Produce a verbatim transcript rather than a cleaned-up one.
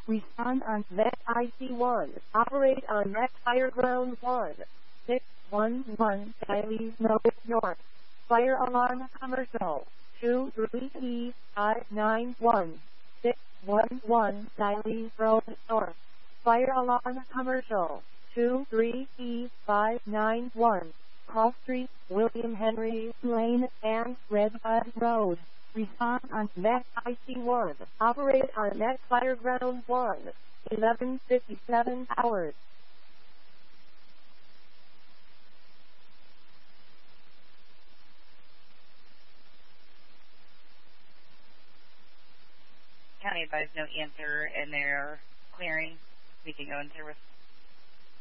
Respond on Vet I C one. Operate on Next Fire Ground one. six one one Diley Road North. Fire alarm commercial. two three E five nine one. six one one Diley Road North. Fire alarm commercial. two three E five nine one. Cross Street, William Henry Lane, and Redbud Road. Respond on Net I C one. Operate on Net Fireground one. eleven fifty-seven hours. County advised no answer in their clearing. We can go into response.